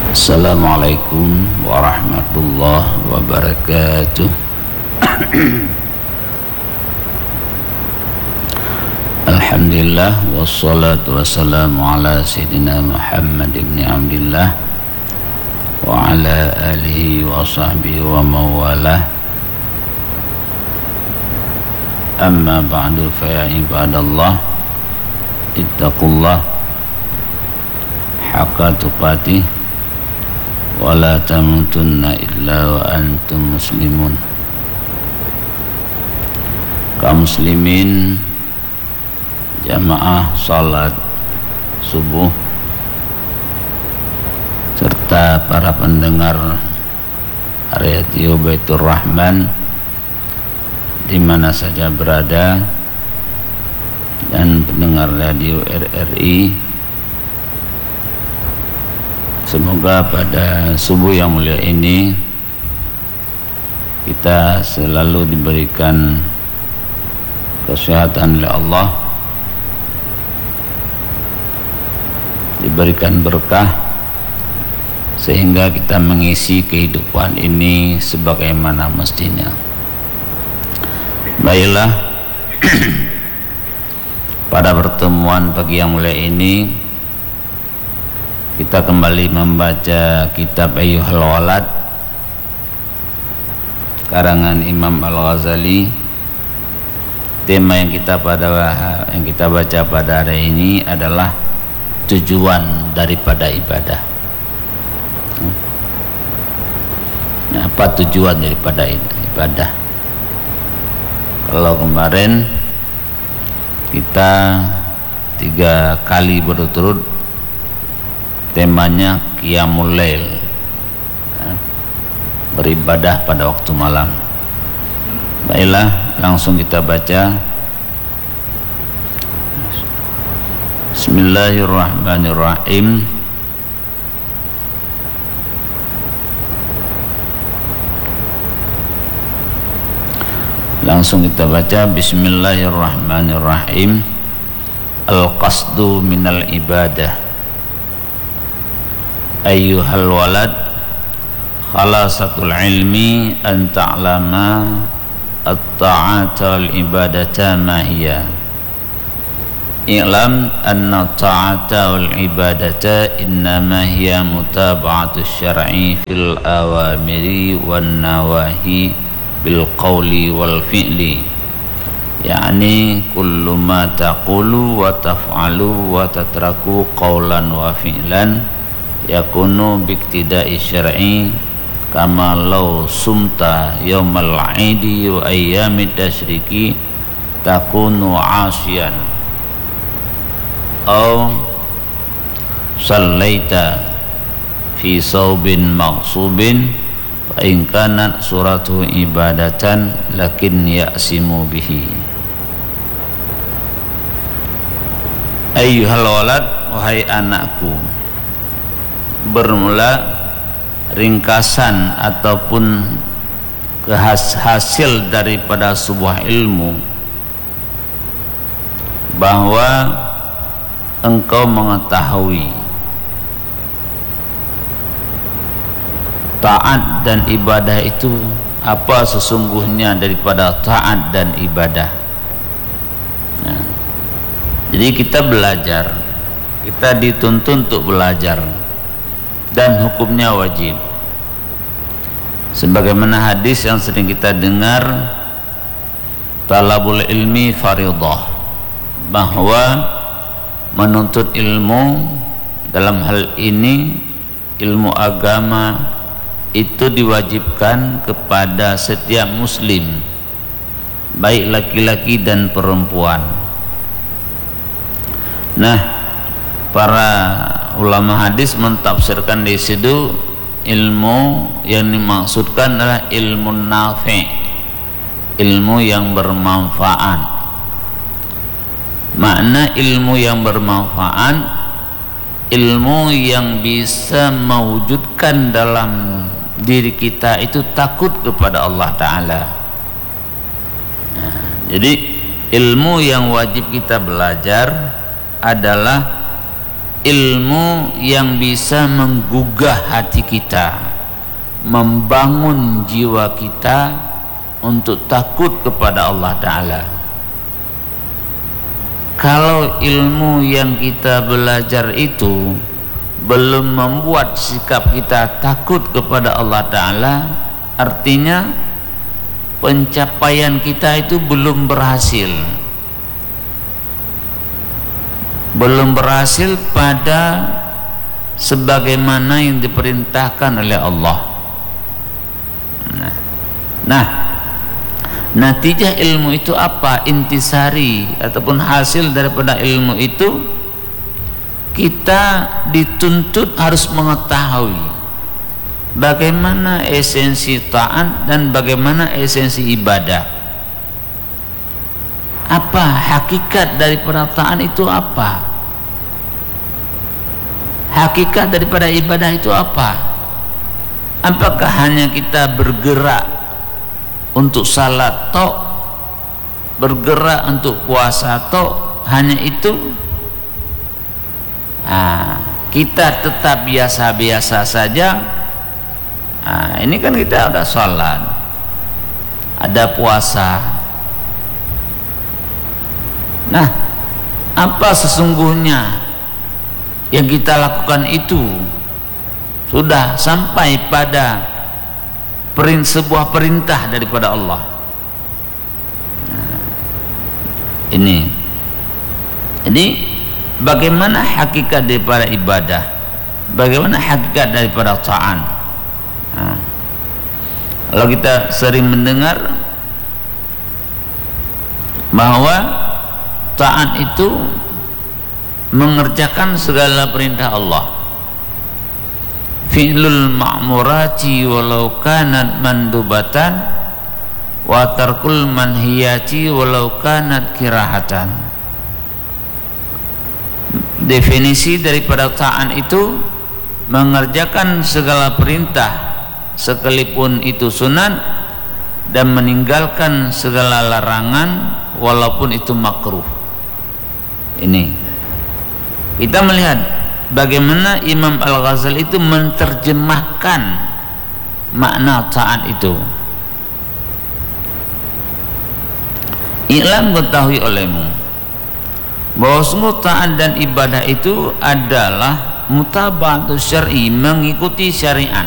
Assalamualaikum warahmatullahi wabarakatuh. Alhamdulillah wassalatu wassalamu ala sayyidina Muhammad ibn Abdillah wa ala alihi wa sahbihi wa mawalah. Amma ba'du fa ya ibadallah ittaqullah haqqa tuqatih wa la tamutunna illa wa antum muslimun. Kaum muslimin jamaah salat subuh serta para pendengar Radio Baitur Rahman di mana saja berada dan pendengar radio RRI, semoga pada subuh yang mulia ini kita selalu diberikan kesehatan oleh Allah, diberikan berkah sehingga kita mengisi kehidupan ini sebagaimana mestinya. Baiklah, pada pertemuan pagi yang mulia ini kita kembali membaca kitab Ayyuhal Walad karangan Imam Al-Ghazali. Tema yang kita baca pada hari ini adalah tujuan daripada ibadah. Apa tujuan daripada ibadah? Kalau kemarin kita 3 kali berturut temanya Qiyamul Lail, beribadah pada waktu malam. Baiklah, langsung kita baca. Bismillahirrahmanirrahim. Langsung kita baca. Bismillahirrahmanirrahim. Al-qasdu minal ibadah. Ayyuhal walad, khalasatul ilmi an ta'lama at-ta'ata wal ibadata ma hiya. I'lam anna at-ta'ata wal ibadata innama hiya mutaba'atu syar'i fil awamiri wan nawahi bil qawli wal fi'li, yani kullu ma taqulu wa taf'alu wa tatraku qawlan wa fi'lan yakunu biktida'i syar'i kama law sumta yawmal 'idi wa ayyamid tasyriki takunu 'asiyan aw sallaita fi saubin maghsubin wa in kanat suratu ibadatan lakin ya'simu bihi. Ayyuhal walad, wahai anakku. Bermula ringkasan ataupun hasil daripada sebuah ilmu bahwa engkau mengetahui taat dan ibadah itu apa sesungguhnya daripada taat dan ibadah. Nah, jadi kita belajar, kita dituntun untuk belajar dan hukumnya wajib. Sebagaimana hadis yang sering kita dengar, talabul ilmi faridah, bahwa menuntut ilmu dalam hal ini ilmu agama itu diwajibkan kepada setiap muslim, baik laki-laki dan perempuan. Nah, para ulama hadis mentafsirkan di situ ilmu yang dimaksudkan adalah ilmu nafi', ilmu yang bermanfaat. Makna ilmu yang bermanfaat, ilmu yang bisa mewujudkan dalam diri kita itu takut kepada Allah Ta'ala. Nah, jadi ilmu yang wajib kita belajar adalah ilmu yang bisa menggugah hati kita, membangun jiwa kita untuk takut kepada Allah Ta'ala. Kalau ilmu yang kita belajar itu belum membuat sikap kita takut kepada Allah Ta'ala, artinya pencapaian kita itu belum berhasil, pada sebagaimana yang diperintahkan oleh Allah. Nah, natijah ilmu itu apa? Intisari ataupun hasil daripada ilmu itu, kita dituntut harus mengetahui bagaimana esensi taat dan bagaimana esensi ibadah. Apa hakikat daripada taat itu apa? Hakikat daripada ibadah itu apa? Apakah hanya kita bergerak untuk salat tok, bergerak untuk puasa tok, hanya itu? Kita tetap biasa-biasa saja. Ini kan kita ada salat, ada puasa. Nah, apa sesungguhnya yang kita lakukan itu sudah sampai pada sebuah perintah daripada Allah? Ini. Jadi bagaimana hakikat daripada ibadah, bagaimana hakikat daripada taat? Kalau kita sering mendengar bahwa taat itu mengerjakan segala perintah Allah, fi'lul ma'murati walau kanat mandubatan wa tarkul manhiyati walau kanat kirahatan. Definisi daripada taat itu mengerjakan segala perintah sekalipun itu sunat, dan meninggalkan segala larangan walaupun itu makruh. Ini kita melihat bagaimana Imam Al-Ghazali itu menerjemahkan makna taat itu. I'lam, ketahui olehmu bahwa sungguh taat dan ibadah itu adalah mutaba'atus syar'i, mengikuti syariat,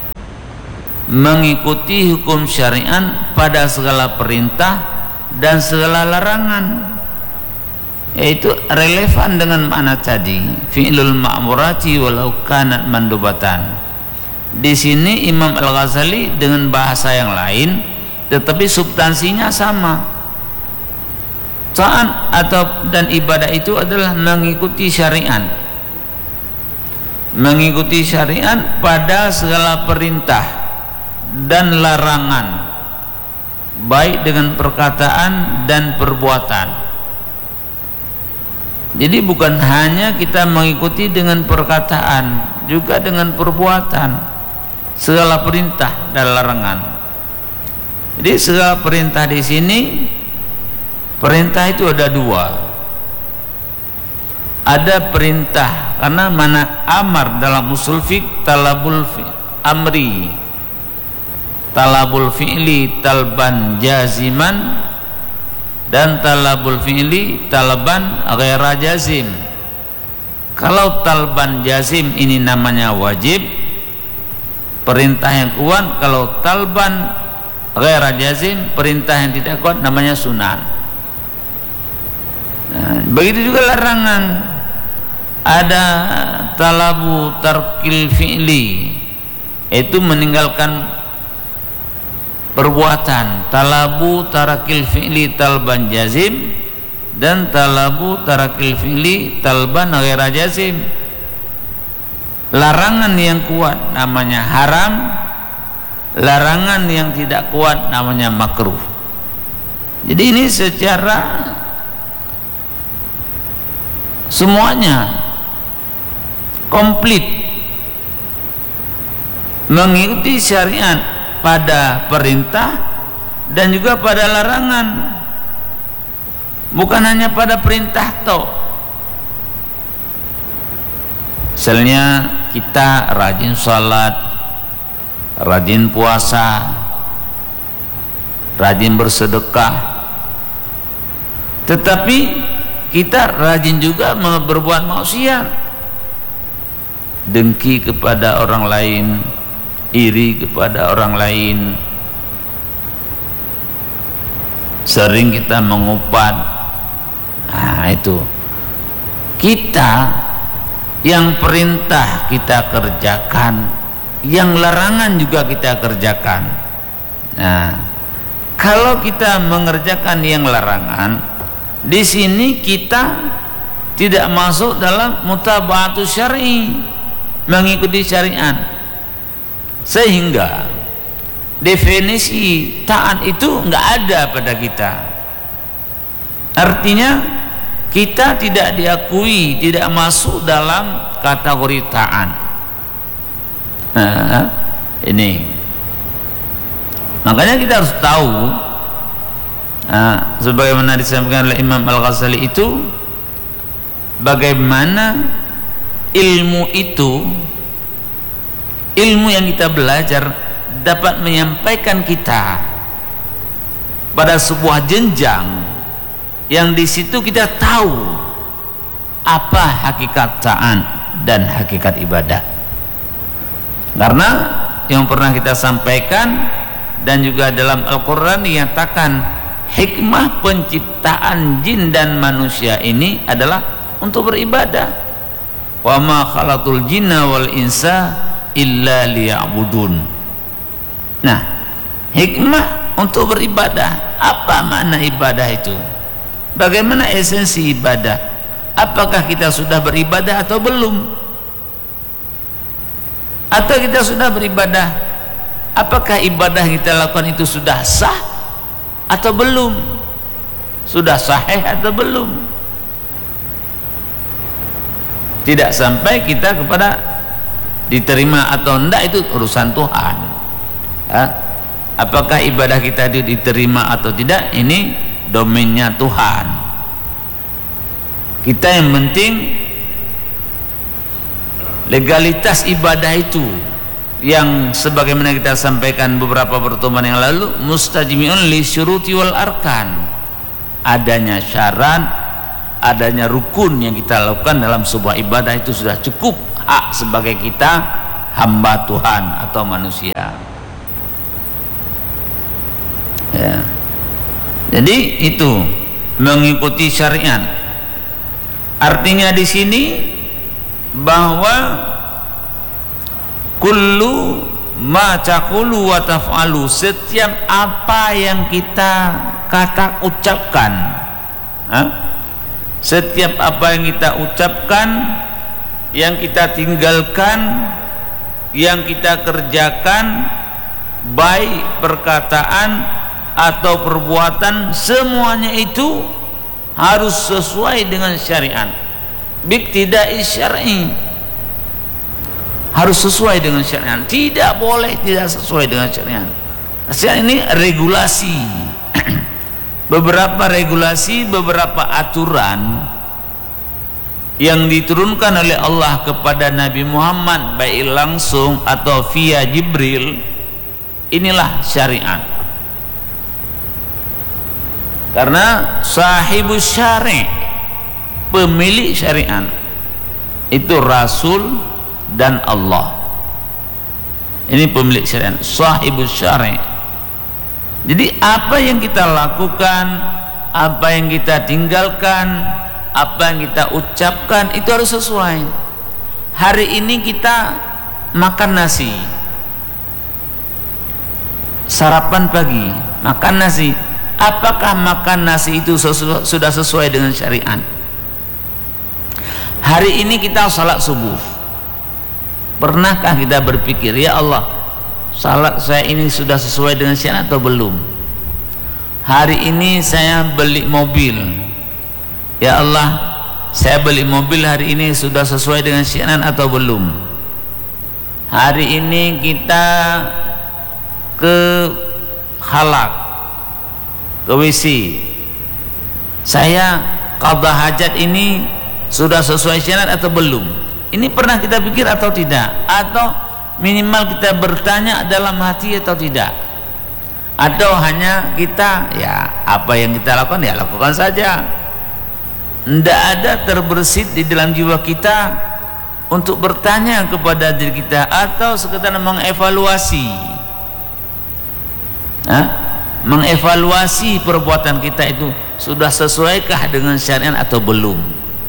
mengikuti hukum syariat pada segala perintah dan segala larangan, yaitu relevan dengan makna tadi, fi'lul ma'murati walau kanat mandubatan. Di sini Imam Al-Ghazali dengan bahasa yang lain tetapi substansinya sama. Taat dan ibadah itu adalah mengikuti syariat, mengikuti syariat pada segala perintah dan larangan, baik dengan perkataan dan perbuatan. Jadi bukan hanya kita mengikuti dengan perkataan, juga dengan perbuatan segala perintah dan larangan. Jadi segala perintah di sini, perintah itu ada dua. Ada perintah, karena mana amar dalam usul fiqh, talabul amri, talabul fi'li talban jaziman, dan talabul fi'li talban ghaira jazim. Kalau talban jazim ini namanya wajib, perintah yang kuat. Kalau talban ghaira jazim, perintah yang tidak kuat, namanya sunat. Nah, begitu juga larangan. Ada talabu tarkil fi'li, itu meninggalkan perbuatan. Talabu tarakil fi'li talban jazim, dan talabu tarakil fi'li talban ghaira jazim. Larangan yang kuat namanya haram, larangan yang tidak kuat namanya makruh. Jadi ini secara semuanya komplit mengikuti syariat pada perintah dan juga pada larangan, bukan hanya pada perintah toh. Misalnya kita rajin sholat, rajin puasa, rajin bersedekah, tetapi kita rajin juga berbuat maksiat, dengki kepada orang lain, iri kepada orang lain, sering kita mengupat. Nah, itu kita yang perintah kita kerjakan, yang larangan juga kita kerjakan. Nah, kalau kita mengerjakan yang larangan, di sini kita tidak masuk dalam mutaba'atus syar'i, mengikuti syariat, sehingga definisi taat itu enggak ada pada kita. Artinya kita tidak diakui, tidak masuk dalam kategori taat. Nah, ini makanya kita harus tahu, sebagaimana disampaikan oleh Imam Al-Ghazali itu, bagaimana ilmu itu, ilmu yang kita belajar dapat menyampaikan kita pada sebuah jenjang yang di situ kita tahu apa hakikat taat dan hakikat ibadah. Karena yang pernah kita sampaikan dan juga dalam Al-Quran dinyatakan, hikmah penciptaan jin dan manusia ini adalah untuk beribadah. Wa ma khalaqtul jinna wal insa illa liya'budun. Nah, hikmah untuk beribadah. Apa makna ibadah itu? Bagaimana esensi ibadah? Apakah kita sudah beribadah atau belum? Atau kita sudah beribadah, apakah ibadah yang kita lakukan itu sudah sah atau belum? Sudah sahih atau belum? Tidak sampai kita kepada diterima atau enggak, itu urusan Tuhan. Apakah ibadah kita itu diterima atau tidak, ini domainnya Tuhan. Kita yang penting legalitas ibadah itu, yang sebagaimana kita sampaikan beberapa pertemuan yang lalu, mustajmi'un li syuruti wal arkan, adanya syarat, adanya rukun yang kita lakukan dalam sebuah ibadah itu sudah cukup hak sebagai kita hamba Tuhan atau manusia. Ya. Jadi itu mengikuti syariat. Artinya di sini bahwa kullu ma taqulu wa taf'alu, setiap apa yang kita ucapkan, setiap apa yang kita ucapkan, yang kita tinggalkan, yang kita kerjakan, baik perkataan atau perbuatan, semuanya itu harus sesuai dengan syariat. Biktidai syar'i, harus sesuai dengan syariat, tidak boleh tidak sesuai dengan syariat. Syariat ini regulasi, beberapa regulasi, beberapa aturan yang diturunkan oleh Allah kepada Nabi Muhammad, baik langsung atau via Jibril. Inilah syariat. Karena sahibus syari', pemilik syariat itu Rasul dan Allah. Ini pemilik syariat, sahibus syari'. Jadi apa yang kita lakukan, apa yang kita tinggalkan, apa yang kita ucapkan, itu harus sesuai. Hari ini kita makan nasi, sarapan pagi makan nasi, apakah makan nasi itu sudah sesuai dengan syariat? Hari ini kita salat subuh, pernahkah kita berpikir, ya Allah, salat saya ini sudah sesuai dengan syariat atau belum? Hari ini saya beli mobil, ya Allah, saya beli mobil hari ini sudah sesuai dengan syariat atau belum? Hari ini kita ke halak, ke WC, saya qadha hajat ini sudah sesuai syariat atau belum? Ini pernah kita pikir atau tidak? Atau minimal kita bertanya dalam hati atau tidak? Atau hanya kita ya apa yang kita lakukan ya lakukan saja, tidak ada terbersit di dalam jiwa kita untuk bertanya kepada diri kita, atau sekedar mengevaluasi, mengevaluasi perbuatan kita itu sudah sesuaikah dengan syariat atau belum.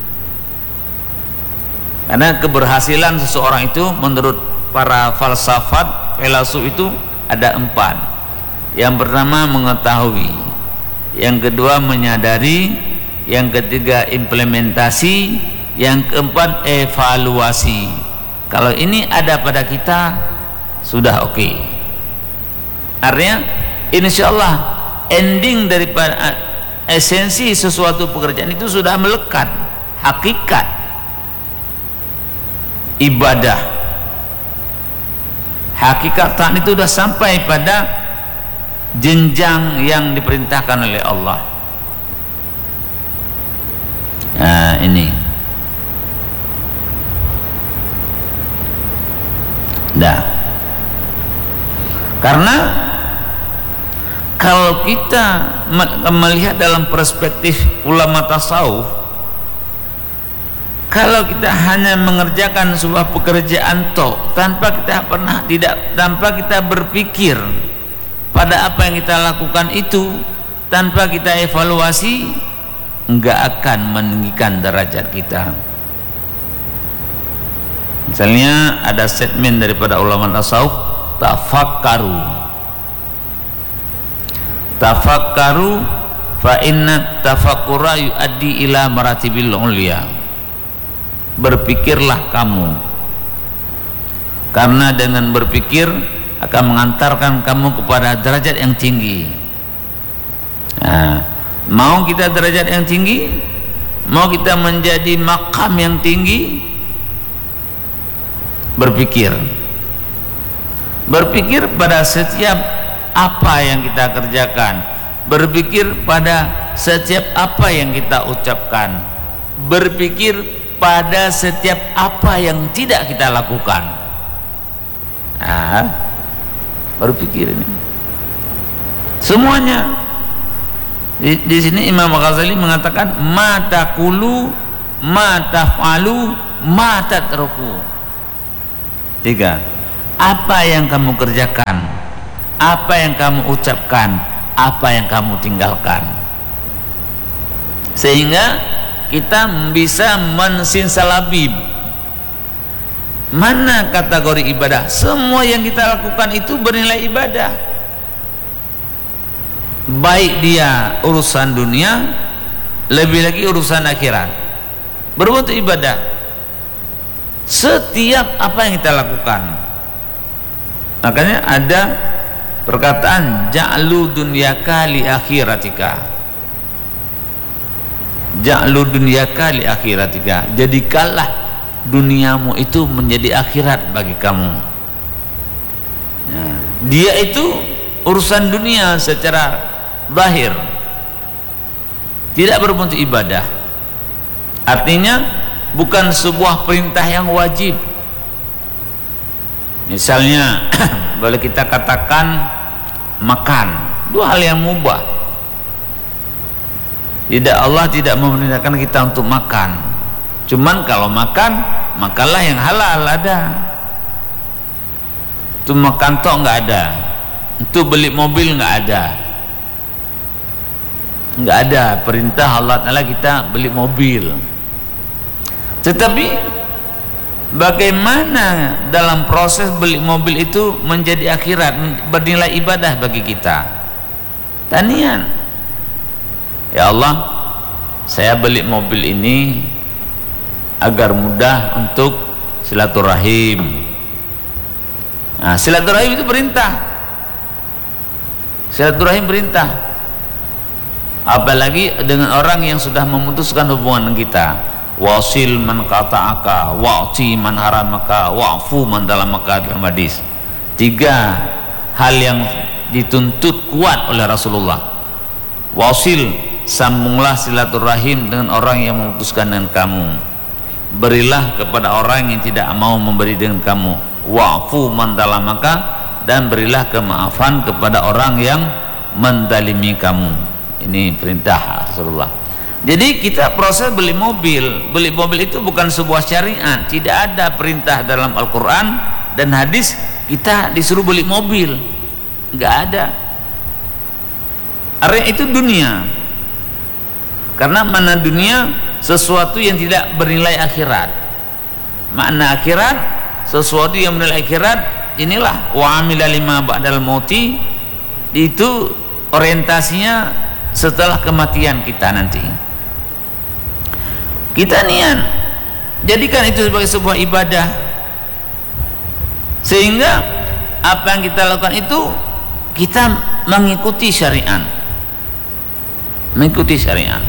Karena keberhasilan seseorang itu menurut para filsuf itu ada 4. Yang pertama mengetahui, yang kedua menyadari, yang ketiga implementasi, yang keempat evaluasi. Kalau ini ada pada kita sudah oke. Artinya insyaallah ending daripada esensi sesuatu pekerjaan itu sudah melekat, hakikat ibadah, hakikat taat itu sudah sampai pada jenjang yang diperintahkan oleh Allah. Nah ini dah, karena kalau kita melihat dalam perspektif ulama tasawuf, kalau kita hanya mengerjakan sebuah pekerjaan tanpa kita berpikir pada apa yang kita lakukan itu, tanpa kita evaluasi, enggak akan meninggikan derajat kita. Misalnya ada statement daripada ulama tasawuf, tafakkaru fa inna tafakkura yuaddi ila maratibil ulia. Berpikirlah kamu, karena dengan berpikir akan mengantarkan kamu kepada derajat yang tinggi. Nah, mau kita derajat yang tinggi, mau kita menjadi makam yang tinggi, berpikir pada setiap apa yang kita kerjakan, berpikir pada setiap apa yang kita ucapkan, berpikir pada setiap apa yang tidak kita lakukan. Berpikir ini semuanya. Di sini Imam Ghazali mengatakan ma taqulu ma taf'alu ma tatruku. 3. Apa yang kamu kerjakan, apa yang kamu ucapkan, apa yang kamu tinggalkan, sehingga kita bisa mensinsalabib mana kategori ibadah. Semua yang kita lakukan itu bernilai ibadah, baik dia urusan dunia, lebih lagi urusan akhirat, berbentuk ibadah. Setiap apa yang kita lakukan. Makanya ada perkataan ja'lu dunyaka li akhiratika, ja'lu dunyaka li akhiratika, jadikanlah duniamu itu menjadi akhirat bagi kamu. Dia itu urusan dunia secara zahir, tidak berbentuk ibadah. Artinya bukan sebuah perintah yang wajib. Misalnya boleh kita katakan makan, dua hal yang mubah. Allah tidak memerintahkan kita untuk makan. Cuman kalau makan, makanlah yang halal ada. Itu makan tok nggak ada. Itu beli mobil nggak ada. Nggak ada perintah Allah Ta'ala kita beli mobil. Tetapi bagaimana dalam proses beli mobil itu menjadi akhirat, bernilai ibadah bagi kita? Tanian, ya Allah, saya beli mobil ini agar mudah untuk silaturahim. Nah, silaturahim itu perintah. Silaturahim perintah. Apalagi dengan orang yang sudah memutuskan hubungan kita. Wasil man qata'aka, wa'ti man haramaka, wa'fu man dalamaka, dalam hadis. 3 hal yang dituntut kuat oleh Rasulullah. Wasil, sambunglah silaturahim dengan orang yang memutuskan dengan kamu. berilah kepada orang yang tidak mau memberi dengan kamu, wa'fu man zalamaka, dan berilah kemaafan kepada orang yang mendalimi kamu. Ini perintah Rasulullah. Jadi kita proses beli mobil itu bukan sebuah syariat, tidak ada perintah dalam Al-Quran dan hadis kita disuruh beli mobil, nggak ada. Area itu dunia, karena mana dunia sesuatu yang tidak bernilai akhirat. Makna akhirat sesuatu yang bernilai akhirat, inilah wa amila lima ba'dal mauti, itu orientasinya setelah kematian kita nanti. Kita niat jadikan itu sebagai sebuah ibadah, sehingga apa yang kita lakukan itu kita mengikuti syariat, mengikuti syariat.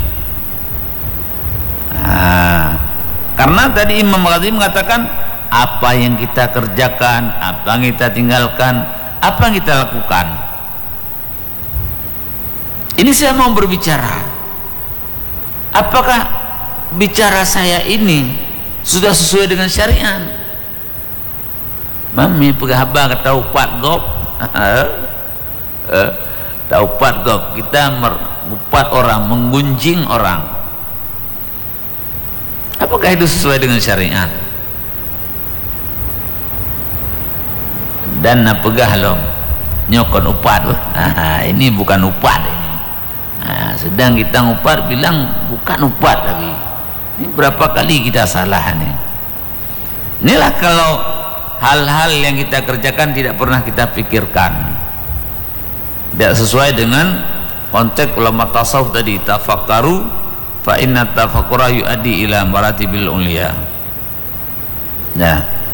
Karena tadi Imam Ghazali mengatakan apa yang kita kerjakan, apa yang kita tinggalkan, apa yang kita lakukan. Ini saya mau berbicara, apakah bicara saya ini sudah sesuai dengan syariat? Mami pegahaba kata upat gop taupat gop, kita merupat orang, menggunjing orang, apakah itu sesuai dengan syariat? Dan apegah lo nyokon upat, ini bukan upat ini. Sedang kita ngupat bilang bukan upat lagi. Ini berapa kali kita salah nih. Inilah kalau hal-hal yang kita kerjakan tidak pernah kita pikirkan, tidak sesuai dengan konteks ulama tasawuf tadi, tafakkaru fa inna tafakkura yuaddi ila maratibil ulia. Nah,